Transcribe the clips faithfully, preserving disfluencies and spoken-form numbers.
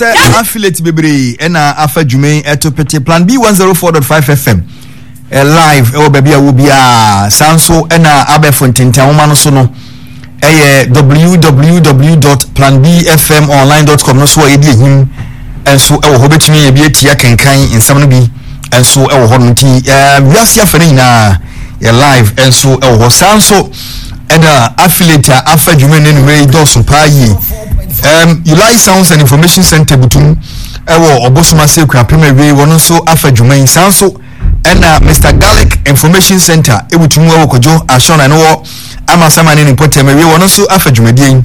affiliate bebre ena afa dwumen etopete plan B one oh four point five F M eh, live e baby a wo bia sanso ena abefo ntintan wo ma no so no eh w w w dot plan b f m online dot com no so e di ehim enso e wo ho betumi e bi atia kankan nsam no bi enso e wo ho no ti eh wiase afere nyina e live enso e wo ho sanso ena affiliate afa dwumen ne no do so pa yi. Um, Ulai Sounds and Information Center butum ewo obosoma se kwa premier we wono so afa dwuman sanso ena Mister Garlic Information Center ebutum ewo kojo ashona no amasama ne nipotem we wono so afa dwumadien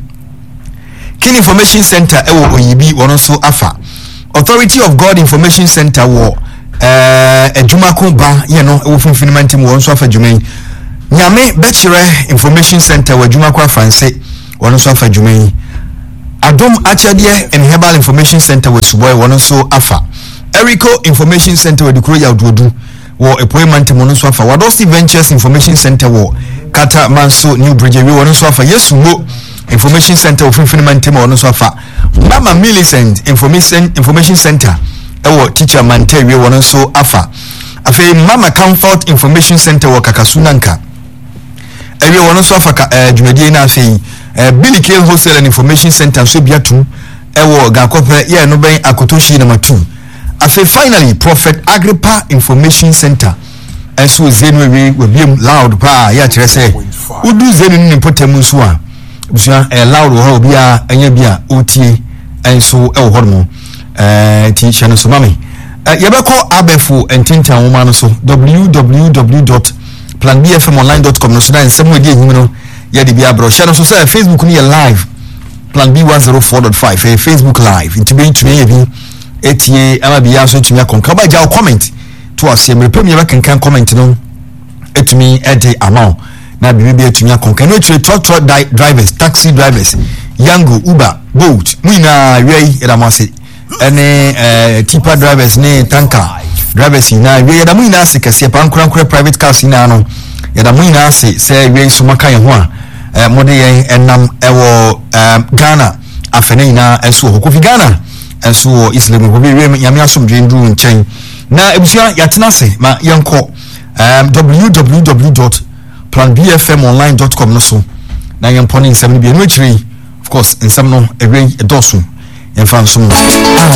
Kin Information Center ewo oyibi wono so afa Authority of God Information Center wo eh adwumako ba ye no ewo funfinimantim wono so afa dwuman Nyame Bechere Information Center wo adwumako afanse wono so afa dwuman Adom Achadie and Herbal Information Center with Suboy one so afa. Erico Information Center with the Korea Dudu or appointment monoso afa. Wadosi Ventures Information Center war Kata Manso New Bridge we one so afa. Yes mo Information Center of Infiniment one so afa. Mama Millicent Information Information Center ewo teacher Mante we one so afa. Afa Mama Comfort Information Center wa Kakasunanka. Ewe one so afa ka dwumadi na afa. Uh, Billy K Hostel and Information Center so biatu ewo gakope ye no ben akotoshi number two. Afi finally Prophet Agrippa Information Center and so zenu we we be loud pa ya kire say udu zenu ni potemu so a busia e loud ho bia anya bia otie and so ewo homo eh ti channel so mami ye be call abefo entintan wo ma no so w w w dot plan b f m online dot com no so dan semu di ehim no ya di bia bro share no so say Facebook ni live plan B one oh four point five eh, Facebook live nti be ntumi ebi etie ama bia so ntumi akonka ba ja comment to ase me pem ye kan comment no etumi ede amount na bibi bi etumi akonka no tire truck truck drivers taxi drivers Yango Uber Bolt muina wei era mase ene eh tipa drivers ne tanker drivers na wei da muina se kase pa nkura nkura private cars na no ya da muina se se wei so maka ye ho a eh mode yen enam ewo Ghana afene ina enso hokofi Ghana enso Islam ko bi we nyame asomdwe ndu nchen na ebusia yatena se ma yenko um w w w dot plan b f m online dot com no so na yemponi nsam bi no chiri of course nsam no ewe edoso yemfa nso